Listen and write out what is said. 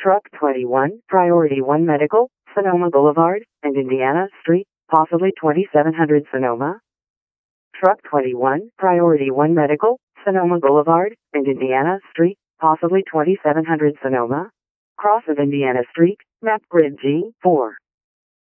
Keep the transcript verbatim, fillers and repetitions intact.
Truck twenty-one, Priority one Medical, Sonoma Boulevard, and Indiana Street, possibly twenty-seven hundred Sonoma. Truck twenty-one, Priority one Medical, Sonoma Boulevard, and Indiana Street, possibly twenty-seven hundred Sonoma. Cross of Indiana Street, map grid G four.